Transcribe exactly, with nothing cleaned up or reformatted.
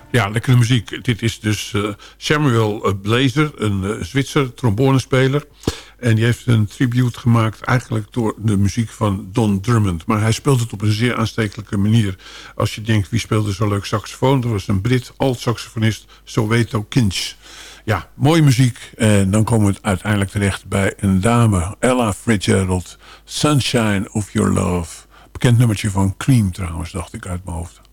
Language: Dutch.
Ja, lekkere muziek. Dit is dus uh, Samuel Blazer, een uh, Zwitser trombonespeler. En die heeft een tribute gemaakt eigenlijk door de muziek van Don Drummond. Maar hij speelt het op een zeer aanstekelijke manier. Als je denkt, wie speelde zo leuk saxofoon? Dat was een Brit, alt-saxofonist, Soweto Kinch. Ja, mooie muziek. En dan komen we uiteindelijk terecht bij een dame, Ella Fitzgerald. Sunshine of Your Love. Bekend nummertje van Cream trouwens, dacht ik uit mijn hoofd.